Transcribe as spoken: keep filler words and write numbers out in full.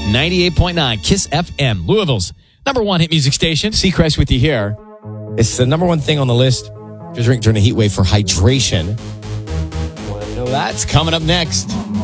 ninety-eight point nine Kiss F M, Louisville's number one hit music station. Seacrest with you here. It's the number one thing on the list to drink during a heat wave for hydration. Want to know that's coming up next.